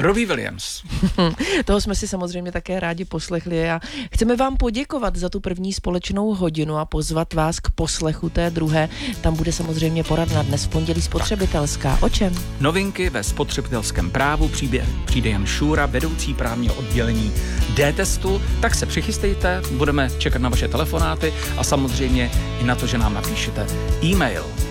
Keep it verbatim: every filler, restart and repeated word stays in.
Robbie Williams. Toho jsme si samozřejmě také rádi poslechli a chceme vám poděkovat za tu první společnou hodinu a pozvat vás k poslechu té druhé. Tam bude samozřejmě poradna dnes v pondělí spotřebitelská. O čem? Novinky ve spotřebitelském právu, přijde, přijde Jan Šůra, vedoucí právního oddělení D-testu, tak se přichystejte, budeme čekat na vaše telefonáty a samozřejmě i na to, že nám napíšete e-mail.